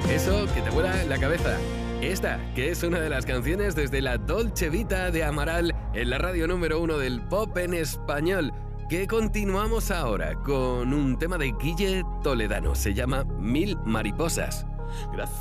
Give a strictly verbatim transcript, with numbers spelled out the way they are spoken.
Eso que te vuela la cabeza. Esta, que es una de las canciones desde la Dolce Vita de Amaral en la radio número uno del pop en español. Que continuamos ahora con un tema de Guille Toledano. Se llama Mil Mariposas. Gracias.